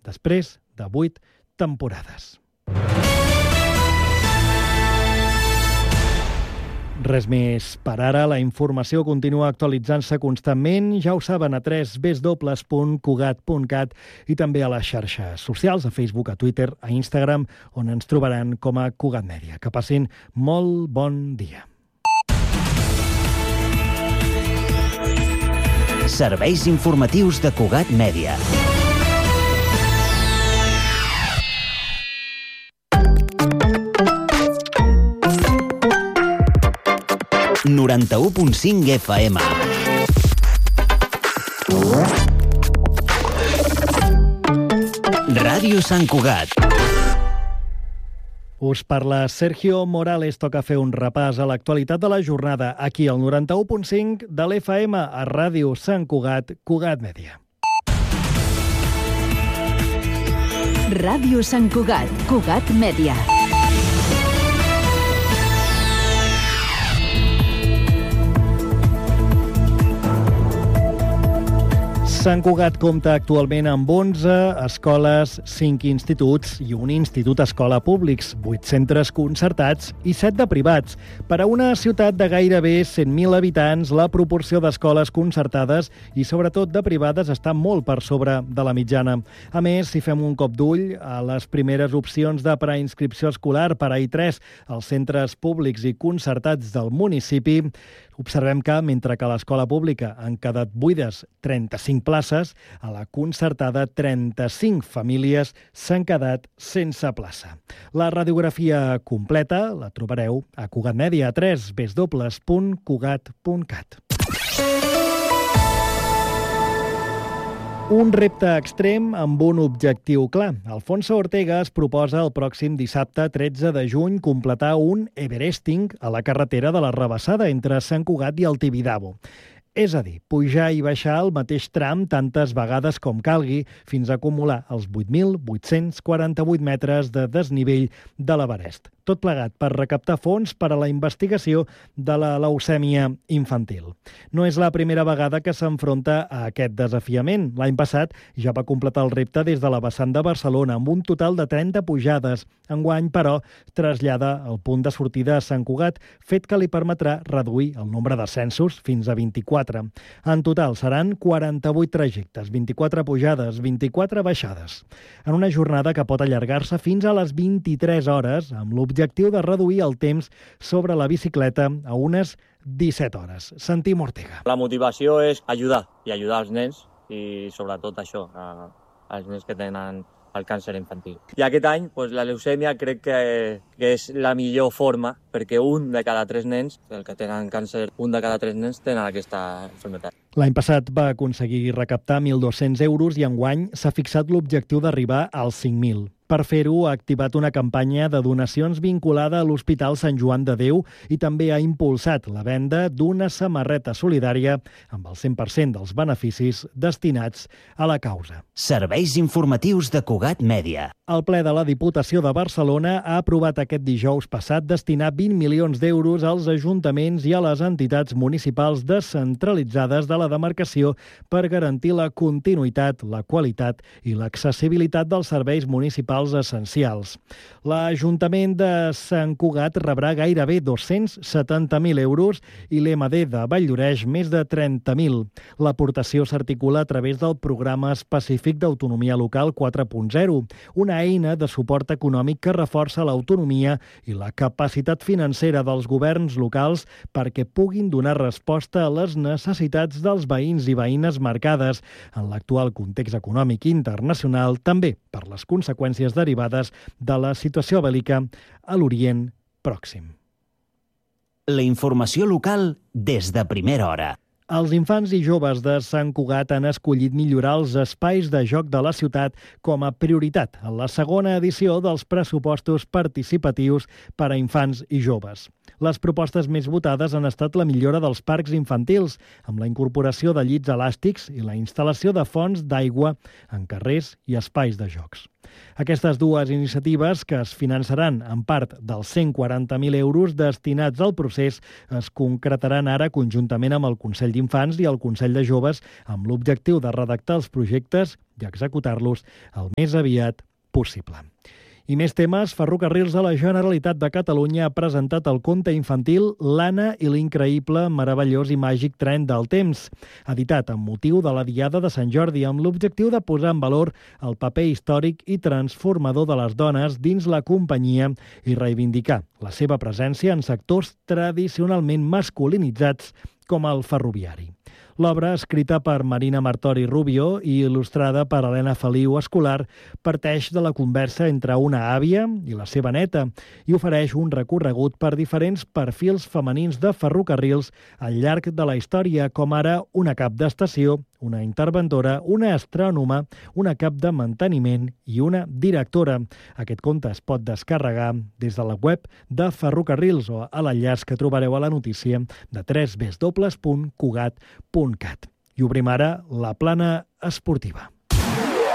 després de 8 temporades. Res més per ara. La informació continua actualitzant-se constantment. Ja ho saben, a www.cugat.cat i també a les xarxes socials, a Facebook, a Twitter, a Instagram, on ens trobaran com a Cugat Mèdia. Que passin molt bon dia. Serveis informatius de Cugat Mèdia. ...91.5 FM. Ràdio Sant Cugat. Us parla Sergio Morales. Toca fer un repàs a l'actualitat de la jornada aquí al 91.5 de l'FM a Ràdio Sant Cugat, Cugat Mèdia. Ràdio Sant Cugat, Cugat Mèdia. Sant Cugat compta actualment amb 11 escoles, 5 instituts i un institut-escola públics, 8 centres concertats i 7 de privats. Per a una ciutat de gairebé 100.000 habitants, la proporció d'escoles concertades i sobretot de privades està molt per sobre de la mitjana. A més, si fem un cop d'ull a les primeres opcions de preinscripció escolar per a I3 als centres públics i concertats del municipi, observem que, mentre que a l'escola pública han quedat buides 35 places, a la concertada 35 famílies s'han quedat sense plaça. La radiografia completa la trobareu a Cugat Mèdia, a www.cugat.cat. Un repte extrem amb un objectiu clar. Alfonso Ortega es proposa el pròxim dissabte 13 de juny completar un Everesting a la carretera de la Rabassada entre Sant Cugat i el Tibidabo. És a dir, pujar i baixar el mateix tram tantes vegades com calgui fins a acumular els 8.848 metres de desnivell de l'Everest. Tot plegat per recaptar fons per a la investigació de la leucèmia infantil. No és la primera vegada que s'enfronta a aquest desafiament. L'any passat ja va completar el repte des de la vessant de Barcelona amb un total de 30 pujades. Enguany, però, trasllada el punt de sortida a Sant Cugat, fet que li permetrà reduir el nombre d'ascensos fins a 24. En total seran 48 trajectes, 24 pujades, 24 baixades. En una jornada que pot allargar-se fins a les 23 hores, amb l'objectiu de reduir el temps sobre la bicicleta a unes 17 hores. Sentim Ortega. La motivació és ajudar als nens i sobretot això, als nens que tenen el càncer infantil. I aquest any la leucèmia crec que és la millor forma perquè un de cada 3 nens, el que tenen càncer, un de cada 3 nens tenen aquesta malaltia. L'any passat va aconseguir recaptar 1.200 euros i enguany s'ha fixat l'objectiu d'arribar als 5.000. Per fer-ho, ha activat una campanya de donacions vinculada a l'Hospital Sant Joan de Déu i també ha impulsat la venda d'una samarreta solidària amb el 100% dels beneficis destinats a la causa. Serveis informatius de Cugat Mèdia. El ple de la Diputació de Barcelona ha aprovat aquest dijous passat destinar 20 milions d'euros als ajuntaments i a les entitats municipals descentralitzades de la demarcació per garantir la continuïtat, la qualitat i l'accessibilitat dels serveis municipals essencials. L'Ajuntament de Sant Cugat rebrà gairebé 270.000 euros i l'EMD de Valldoreix més de 30.000. L'aportació s'articula a través del Programa Específic d'Autonomia Local 4.0, una eina de suport econòmic que reforça l'autonomia i la capacitat financera dels governs locals perquè puguin donar resposta a les necessitats dels veïns i veïnes marcades en l'actual context econòmic internacional, també per les conseqüències derivades de la situació bèl·lica a l'Orient Pròxim. La informació local des de primera hora. Els infants i joves de Sant Cugat han escollit millorar els espais de joc de la ciutat com a prioritat en la segona edició dels pressupostos participatius per a infants i joves. Les propostes més votades han estat la millora dels parcs infantils, amb la incorporació de llits elàstics i la instal·lació de fonts d'aigua en carrers i espais de jocs. Aquestes dues iniciatives, que es finançaran en part dels 140.000 euros destinats al procés, es concretaran ara conjuntament amb el Consell d'Infants i el Consell de Joves amb l'objectiu de redactar els projectes i executar-los el més aviat possible. I més temes, Ferrocarrils de la Generalitat de Catalunya ha presentat el conte infantil L'Anna i l'increïble, meravellós i màgic tren del temps, editat amb motiu de la Diada de Sant Jordi, amb l'objectiu de posar en valor el paper històric i transformador de les dones dins la companyia i reivindicar la seva presència en sectors tradicionalment masculinitzats com el ferroviari. L'obra, escrita per Marina Martori Rubio i il·lustrada per Helena Feliu Escolar, parteix de la conversa entre una àvia i la seva neta i ofereix un recorregut per diferents perfils femenins de ferrocarrils al llarg de la història, com ara una cap d'estació, una interventora, una astrònoma, una cap de manteniment i una directora. Aquest conte es pot descarregar des de la web de Ferrocarrils o a l'enllaç que trobareu a la notícia de www.cugat.cat. I obrim ara la plana esportiva.